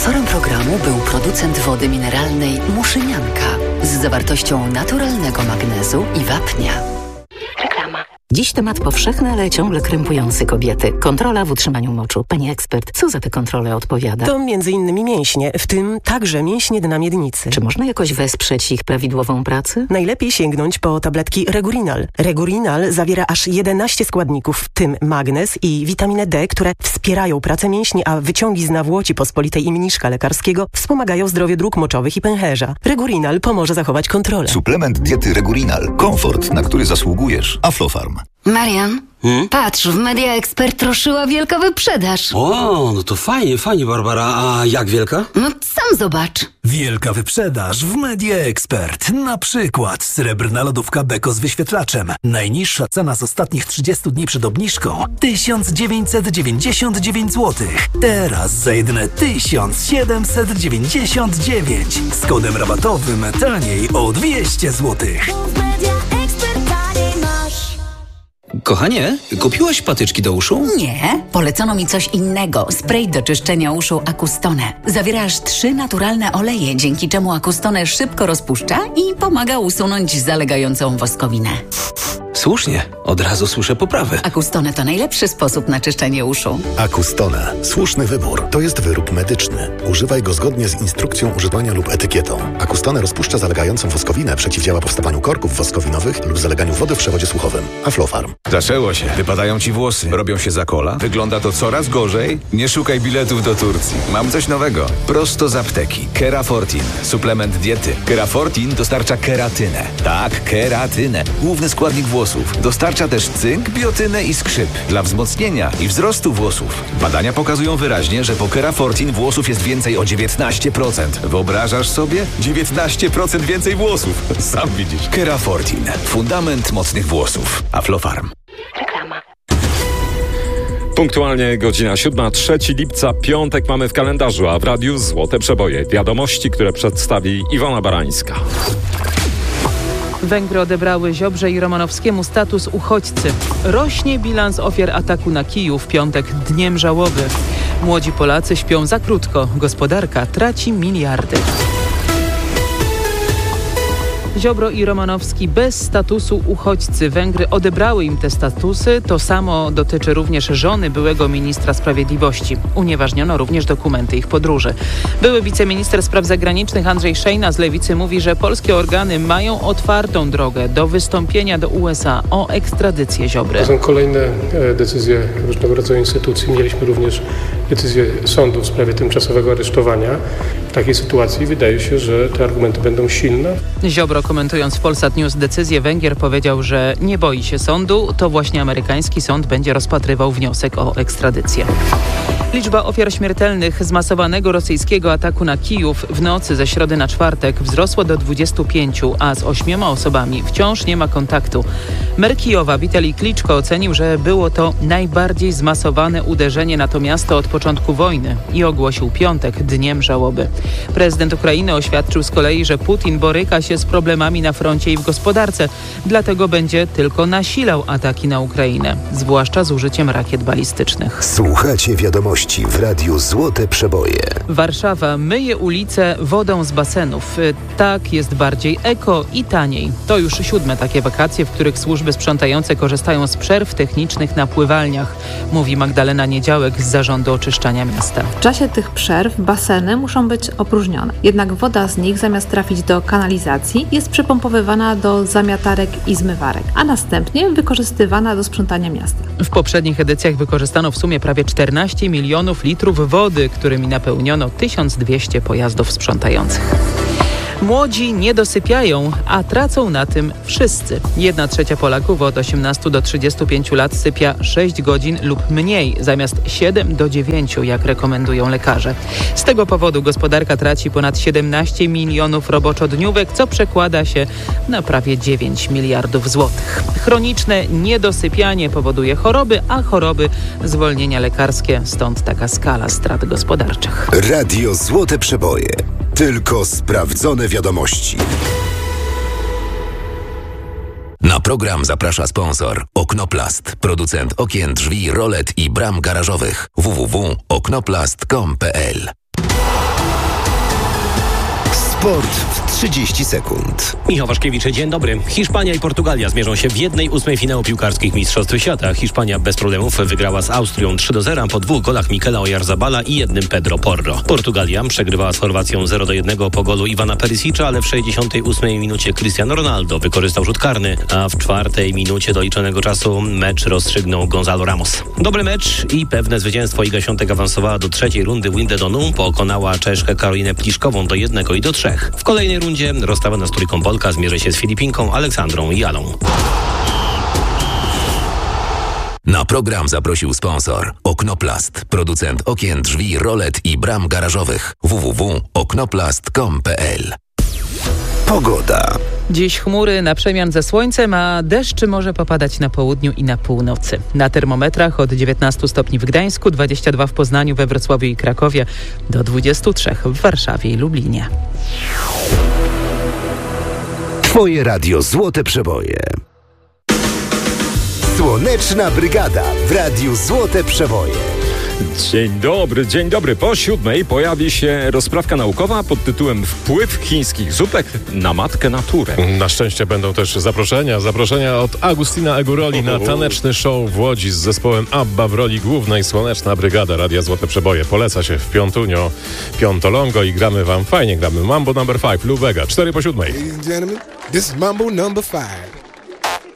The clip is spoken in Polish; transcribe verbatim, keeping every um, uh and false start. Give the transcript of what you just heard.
Sponsorem programu był producent wody mineralnej Muszynianka z zawartością naturalnego magnezu i wapnia. Reklama. Dziś temat powszechny, ale ciągle krępujący kobiety. Kontrola w utrzymaniu moczu. Pani ekspert, co za te kontrole odpowiada? To między innymi mięśnie, w tym także mięśnie dna miednicy. Czy można jakoś wesprzeć ich prawidłową pracę? Najlepiej sięgnąć po tabletki Regurinal. Regurinal zawiera aż jedenaście składników, w tym magnez i witaminę D, które wspierają pracę mięśni, a wyciągi z nawłoci pospolitej i mniszka lekarskiego wspomagają zdrowie dróg moczowych i pęcherza. Regurinal pomoże zachować kontrolę. Suplement diety Regurinal. Komfort, na który zasługujesz. Aflofarm. Marian, hmm? patrz, w Media Expert ruszyła wielka wyprzedaż. O, no to fajnie, fajnie, Barbara. A jak wielka? No sam zobacz. Wielka wyprzedaż w Media Expert. Na przykład srebrna lodówka Beko z wyświetlaczem. Najniższa cena z ostatnich trzydziestu dni przed obniżką tysiąc dziewięćset dziewięćdziesiąt dziewięć złotych. Teraz za jedyne tysiąc siedemset dziewięćdziesiąt dziewięć. Z kodem rabatowym taniej o dwieście złotych. Kochanie, kupiłaś patyczki do uszu? Nie, polecono mi coś innego. Spray do czyszczenia uszu Acustone. Zawiera aż trzy naturalne oleje, dzięki czemu Acustone szybko rozpuszcza i pomaga usunąć zalegającą woskowinę. Słusznie, od razu słyszę poprawę. Acustone to najlepszy sposób na czyszczenie uszu. Acustone. Słuszny wybór. To jest wyrób medyczny. Używaj go zgodnie z instrukcją używania lub etykietą. Acustone rozpuszcza zalegającą woskowinę, przeciwdziała powstawaniu korków woskowinowych lub zaleganiu wody w przewodzie słuchowym. Aflofarm. Zaczęło się. Wypadają ci włosy. Robią się za kola. Wygląda to coraz gorzej. Nie szukaj biletów do Turcji. Mam coś nowego. Prosto z apteki. Kerafortin. Suplement diety. Kerafortin dostarcza keratynę. Tak, keratynę. Główny składnik włosów. Dostarcza też cynk, biotynę i skrzyp dla wzmocnienia i wzrostu włosów. Badania pokazują wyraźnie, że po Kerafortin włosów jest więcej o dziewiętnaście procent. Wyobrażasz sobie? dziewiętnaście procent więcej włosów. Sam widzisz. Kerafortin. Fundament mocnych włosów. Aflofarm. Reklama. Punktualnie godzina siódma, trzeciego lipca, piątek mamy w kalendarzu, a w radiu Złote Przeboje. Wiadomości, które przedstawi Iwona Barańska. Węgry odebrały Ziobrze i Romanowskiemu status uchodźcy. Rośnie bilans ofiar ataku na Kijów, piątek dniem żałoby. Młodzi Polacy śpią za krótko. Gospodarka traci miliardy. Ziobro i Romanowski bez statusu uchodźcy. Węgry odebrały im te statusy. To samo dotyczy również żony byłego ministra sprawiedliwości. Unieważniono również dokumenty ich podróży. Były wiceminister spraw zagranicznych Andrzej Szejna z Lewicy mówi, że polskie organy mają otwartą drogę do wystąpienia do U S A o ekstradycję Ziobry. To są kolejne decyzje różnego rodzaju instytucji. Mieliśmy również decyzję sądu w sprawie tymczasowego aresztowania. W takiej sytuacji wydaje się, że te argumenty będą silne. Ziobro, komentując w Polsat News decyzję Węgier, powiedział, że nie boi się sądu. To właśnie amerykański sąd będzie rozpatrywał wniosek o ekstradycję. Liczba ofiar śmiertelnych zmasowanego rosyjskiego ataku na Kijów w nocy ze środy na czwartek wzrosła do dwudziestu pięciu, a z ośmioma osobami wciąż nie ma kontaktu. Mer Kijowa Witalij Kliczko ocenił, że było to najbardziej zmasowane uderzenie na to miasto od początku wojny i ogłosił piątek dniem żałoby. Prezydent Ukrainy oświadczył z kolei, że Putin boryka się z problemami na froncie i w gospodarce, dlatego będzie tylko nasilał ataki na Ukrainę, zwłaszcza z użyciem rakiet balistycznych. Słuchacie wiadomości w Radiu Złote Przeboje. Warszawa myje ulice wodą z basenów. Tak jest bardziej eko i taniej. To już siódme takie wakacje, w których służby sprzątające korzystają z przerw technicznych na pływalniach, mówi Magdalena Niedziałek z Zarządu Oczyszczania Miasta. W czasie tych przerw baseny muszą być opróżnione. Jednak woda z nich zamiast trafić do kanalizacji jest przepompowywana do zamiatarek i zmywarek, a następnie wykorzystywana do sprzątania miasta. W poprzednich edycjach wykorzystano w sumie prawie czternaście milionów litrów wody, którymi napełniono tysiąc dwieście pojazdów sprzątających. Młodzi nie dosypiają, a tracą na tym wszyscy. Jedna trzecia Polaków od osiemnastu do trzydziestu pięciu lat sypia sześć godzin lub mniej, zamiast siedem do dziewięciu, jak rekomendują lekarze. Z tego powodu gospodarka traci ponad siedemnaście milionów roboczodniówek, co przekłada się na prawie dziewięć miliardów złotych. Chroniczne niedosypianie powoduje choroby, a choroby zwolnienia lekarskie, stąd taka skala strat gospodarczych. Radio Złote Przeboje. Tylko sprawdzone wiadomości. Na program zaprasza sponsor Oknoplast, producent okien, drzwi, rolet i bram garażowych. w w w kropka oknoplast kropka com kropka p l Sport w trzydzieści sekund. Michał Waszkiewicz, dzień dobry. Hiszpania i Portugalia zmierzą się w jednej ósmej finału piłkarskich Mistrzostw Świata. Hiszpania bez problemów wygrała z Austrią trzy do zera po dwóch golach Mikela Oyarzabala i jednym Pedro Porro. Portugalia przegrywała z Chorwacją zero do jednego po golu Ivana Perisicza, ale w sześćdziesiątej ósmej minucie Cristiano Ronaldo wykorzystał rzut karny, a w czwartej minucie doliczonego czasu mecz rozstrzygnął Gonzalo Ramos. Dobry mecz i pewne zwycięstwo. Iga Świątek awansowała do trzeciej rundy Wimbledonu, pokonała Czeszkę Karolinę Pliszkową do jednego i do trzech. W kolejnej rundzie rozstawiona z trójką Polka zmierzy się z Filipinką Aleksandrą Jalą. Na program zaprosił sponsor Oknoplast, producent okien, drzwi, rolet i bram garażowych. w w w kropka oknoplast kropka com kropka p l. Pogoda. Dziś chmury na przemian ze słońcem, a deszcz może popadać na południu i na północy. Na termometrach od dziewiętnastu stopni w Gdańsku, dwudziestu dwóch w Poznaniu, we Wrocławiu i Krakowie, do dwudziestu trzech w Warszawie i Lublinie. Twoje radio Złote Przeboje. Słoneczna Brygada w Radiu Złote Przeboje. Dzień dobry, dzień dobry. Po siódmej pojawi się rozprawka naukowa pod tytułem Wpływ chińskich zupek na matkę naturę. Na szczęście będą też zaproszenia. Zaproszenia od Agustina Eguroli na taneczny show w Łodzi z zespołem ABBA w roli głównej. Słoneczna Brygada Radia Złote Przeboje. Poleca się w Piątunio, Piątolongo i gramy wam fajnie. Gramy Mambo number five, Lubega. Cztery po siódmej. Ladies and gentlemen, this is Mambo number five.